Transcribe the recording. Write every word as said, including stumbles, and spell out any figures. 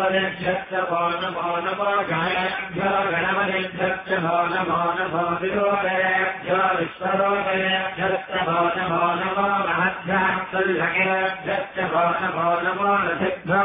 गणपतिभ्यश्च वो नमो नमो गणेभ्यो गणपतिभ्यश्च वो नमो नमो विरोधयेभ्यो विश्वरोधयेभ्यश्च वो नमो नमो महद्भ्यः सल्लकेभ्यश्च वो नमो नमो रथिभ्यो